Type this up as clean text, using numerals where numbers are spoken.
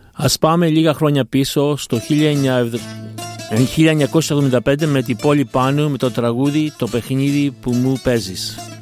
Ας πάμε λίγα χρόνια πίσω, στο 1975 με την Πόλη Πάνου, με το τραγούδι «Το παιχνίδι που μου παίζεις».